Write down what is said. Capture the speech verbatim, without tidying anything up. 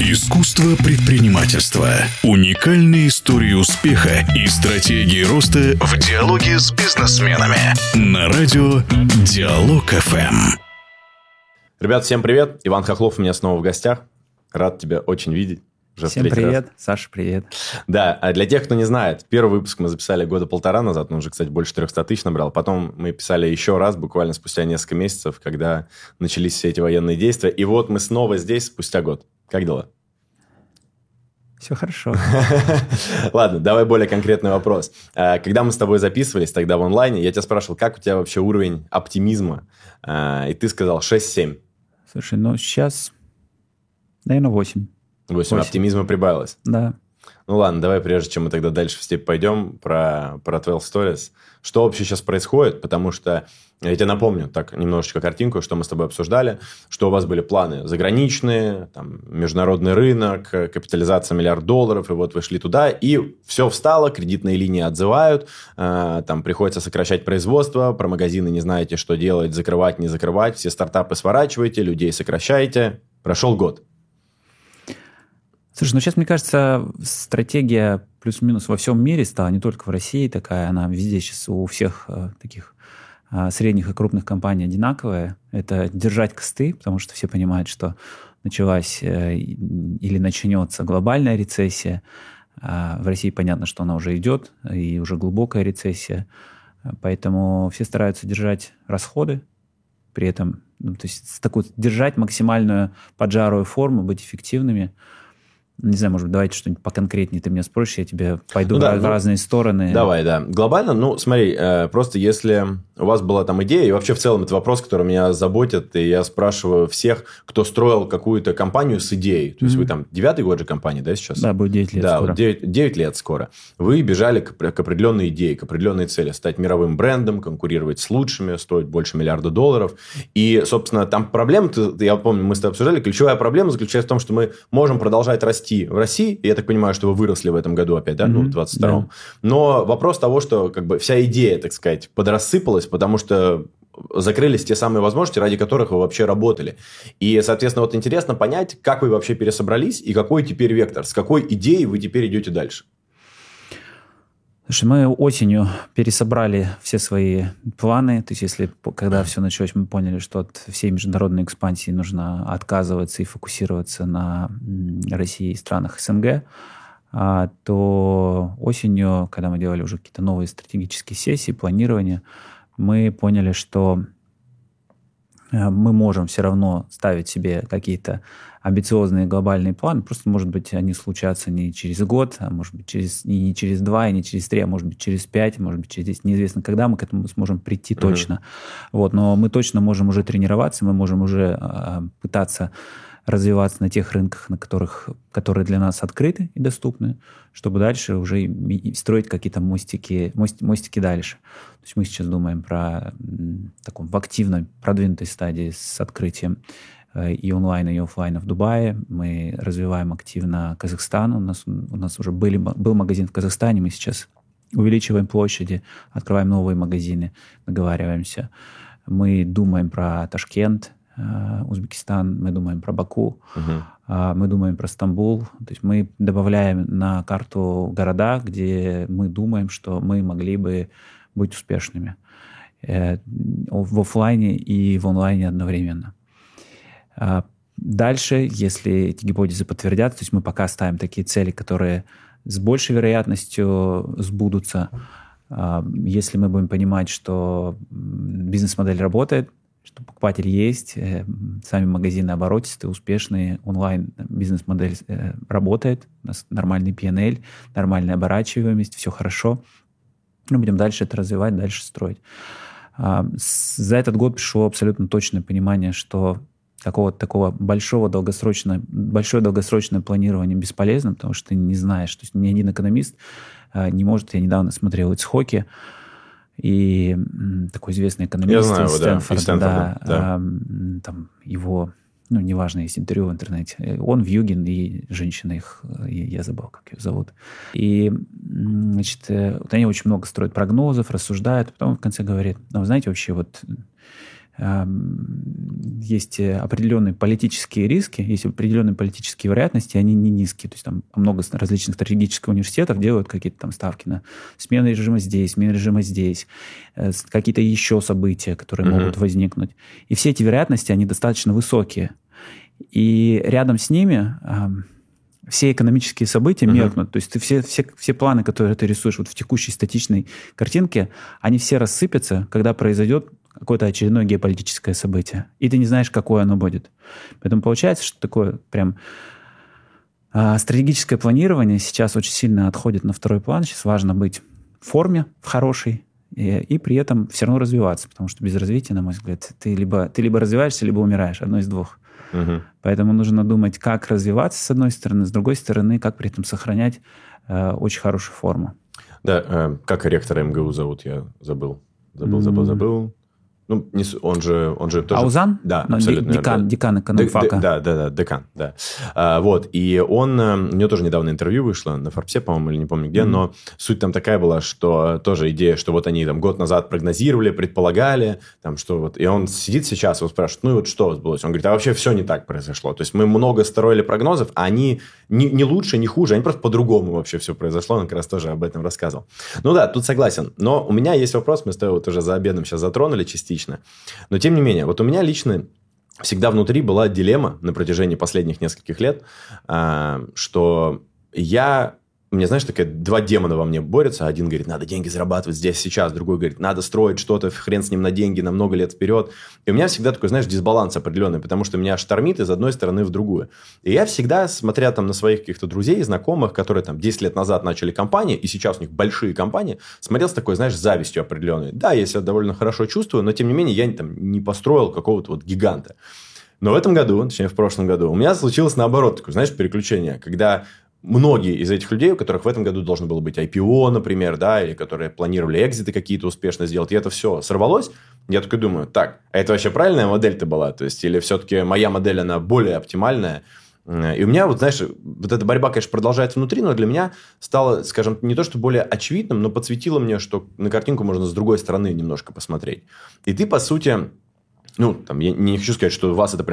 Искусство предпринимательства. Уникальные истории успеха и стратегии роста в диалоге с бизнесменами. На радио Диалог эф эм. Ребят, всем привет. Иван Хохлов у меня снова в гостях. Рад тебя очень видеть. Уже Всем привет. Раз. Саша, привет. Да, а для тех, кто не знает, первый выпуск мы записали года полтора назад, он уже, кстати, больше триста тысяч набрал. Потом мы писали еще раз, буквально спустя несколько месяцев, когда начались все эти военные действия. И вот мы снова здесь спустя год. Как дела? Все хорошо. Ладно, давай более конкретный вопрос. Когда мы с тобой записывались тогда в онлайне, я тебя спрашивал, как у тебя вообще уровень оптимизма? И ты сказал шесть-семь. Слушай, ну сейчас, наверное, восемь. восемь. Оптимизма прибавилось? Да. Ну ладно, давай, прежде чем мы тогда дальше в степь пойдем, про, про двенадцать Stories. Что вообще сейчас происходит? Потому что, я тебе напомню, так, немножечко картинку, что мы с тобой обсуждали, что у вас были планы заграничные, там, международный рынок, капитализация миллиард долларов, и вот вы шли туда, и все встало, кредитные линии отзывают, э, там, приходится сокращать производство, про магазины не знаете, что делать, закрывать, не закрывать, все стартапы сворачиваете, людей сокращаете. Прошел год. Слушай, ну сейчас, мне кажется, стратегия плюс-минус во всем мире стала, не только в России такая, она везде сейчас у всех э, таких э, средних и крупных компаний одинаковая. Это держать косты, потому что все понимают, что началась э, или начнется глобальная рецессия. А в России понятно, что она уже идет, и уже глубокая рецессия. Поэтому все стараются держать расходы, при этом, ну, то есть такую, держать максимальную поджарую форму, быть эффективными. Не знаю, может быть, давайте что-нибудь поконкретнее ты меня спросишь, я тебе пойду ну, да, в ну, разные стороны. Давай, да. Глобально, ну, смотри, э, просто если у вас была там идея, и вообще в целом это вопрос, который меня заботит, и я спрашиваю всех, кто строил какую-то компанию с идеей. То mm-hmm. есть вы там девятый год же компании, да, сейчас? Да, будет девять лет да, скоро. Вот девять, девять лет скоро. Вы бежали к, к определенной идее, к определенной цели. Стать мировым брендом, конкурировать с лучшими, стоить больше миллиарда долларов. И, собственно, там проблема, я помню, мы с тобой обсуждали, ключевая проблема заключается в том, что мы можем продолжать расти в России, и я так понимаю, что вы выросли в этом году опять, да, mm-hmm. ну, в двадцать втором. Да. Но вопрос того, что как бы вся идея, так сказать, подрассыпалась, потому что закрылись те самые возможности, ради которых вы вообще работали. И, соответственно, вот интересно понять, как вы вообще пересобрались и какой теперь вектор, с какой идеей вы теперь идете дальше. Слушай, мы осенью пересобрали все свои планы. То есть, если когда все началось, мы поняли, что от всей международной экспансии нужно отказываться и фокусироваться на России и странах СНГ, то осенью, когда мы делали уже какие-то новые стратегические сессии, планирование, мы поняли, что мы можем все равно ставить себе какие-то амбициозные глобальные планы. Просто, может быть, они случатся не через год, а может быть, через, и не через два, и не через три, а может быть, через пять, может быть, через неизвестно когда мы к этому сможем прийти mm-hmm. точно. Вот, но мы точно можем уже тренироваться, мы можем уже э, пытаться развиваться на тех рынках, на которых, которые для нас открыты и доступны, чтобы дальше уже строить какие-то мостики, мост, мостики дальше. То есть мы сейчас думаем про таком в активной, продвинутой стадии с открытием и онлайна, и офлайна в Дубае. Мы развиваем активно Казахстан. У нас, у нас уже были, был магазин в Казахстане, мы сейчас увеличиваем площади, открываем новые магазины, договариваемся. Мы думаем про Ташкент, Узбекистан, мы думаем про Баку, uh-huh. мы думаем про Стамбул. То есть мы добавляем на карту города, где мы думаем, что мы могли бы быть успешными в офлайне и в онлайне одновременно. Дальше, если эти гипотезы подтвердятся, то есть мы пока ставим такие цели, которые с большей вероятностью сбудутся. Если мы будем понимать, что бизнес-модель работает, что покупатель есть, сами магазины оборотистые, успешные, онлайн бизнес-модель работает, у нас нормальный пи эн эл, нормальная оборачиваемость, все хорошо. Мы будем дальше это развивать, дальше строить. За этот год пришло абсолютно точное понимание, что какого-то такого большого долгосрочного, большое долгосрочное планирование бесполезно, потому что ты не знаешь, то есть ни один экономист не может, я недавно смотрел Ицхоки, и такой известный экономист знаю, из Стэнфорда, да, да, да. Э, там его, ну, неважно, есть интервью в интернете, он Вьюгин и женщина их, я забыл, как ее зовут. И, значит, вот они очень много строят прогнозов, рассуждают, потом в конце говорят, ну, вы знаете, вообще вот есть определенные политические риски, есть определенные политические вероятности, они не низкие. То есть там много различных стратегических университетов делают какие-то там ставки на смену режима здесь, смену режима здесь, какие-то еще события, которые mm-hmm. могут возникнуть. И все эти вероятности, они достаточно высокие. И рядом с ними все экономические события uh-huh. меркнут. То есть ты все, все, все планы, которые ты рисуешь вот в текущей статичной картинке, они все рассыпятся, когда произойдет какое-то очередное геополитическое событие. И ты не знаешь, какое оно будет. Поэтому получается, что такое прям а, стратегическое планирование сейчас очень сильно отходит на второй план. Сейчас важно быть в форме, в хорошей, и, и при этом все равно развиваться. Потому что без развития, на мой взгляд, ты либо, ты либо развиваешься, либо умираешь. Одно из двух. Угу. Поэтому нужно думать, как развиваться, с одной стороны, с другой стороны, как при этом сохранять э, очень хорошую форму. Да, э, как ректора МГУ зовут, я забыл. Забыл, забыл, забыл. Ну, не, он же, он же тоже... Аузан? Да, ну, абсолютно. Декан, декан экономфака. Да, да, да, декан, да. А, вот, и он... У него тоже недавно интервью вышло на Форбсе, по-моему, или не помню где, mm-hmm. но суть там такая была, что тоже идея, что вот они там год назад прогнозировали, предполагали, там, что вот... И он сидит сейчас, его спрашивает, ну и вот что сбылось? Он говорит, а вообще все не так произошло. То есть мы много строили прогнозов, а они не, не лучше, не хуже, они просто по-другому вообще все произошло. Он как раз тоже об этом рассказывал. Ну да, тут согласен. Но у меня есть вопрос, мы с тобой вот уже за обедом сейчас затронули частично. Но, тем не менее, вот у меня лично всегда внутри была дилемма на протяжении последних нескольких лет, что я... У меня, знаешь, такая два демона во мне борются. Один говорит, надо деньги зарабатывать здесь, сейчас. Другой говорит, надо строить что-то, хрен с ним на деньги, на много лет вперед. И у меня всегда такой, знаешь, дисбаланс определенный, потому что меня штормит из одной стороны в другую. И я всегда, смотря там на своих каких-то друзей, знакомых, которые там десять лет назад начали компании, и сейчас у них большие компании, смотрел с такой, знаешь, завистью определенной. Да, я себя довольно хорошо чувствую, но, тем не менее, я там не построил какого-то вот гиганта. Но в этом году, точнее, в прошлом году, у меня случилось наоборот такое, знаешь, переключение, когда... Многие из этих людей, у которых в этом году должно было быть ай пи о, например, да, или которые планировали экзиты какие-то успешно сделать, и это все сорвалось, я такой думаю, так, а это вообще правильная модель-то была? То есть, или все-таки моя модель, она более оптимальная? И у меня, вот знаешь, вот эта борьба, конечно, продолжается внутри, но для меня стало, скажем, не то, что более очевидным, но подсветило мне, что на картинку можно с другой стороны немножко посмотреть. И ты, по сути, ну, там, я не хочу сказать, что у вас это прям